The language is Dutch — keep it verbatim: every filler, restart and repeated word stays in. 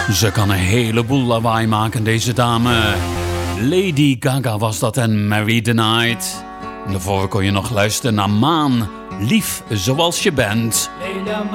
Ze kan een heleboel lawaai maken, deze dame. Lady Gaga was dat en Mary the Night. En daarvoor kon je nog luisteren naar Maan, lief zoals je bent.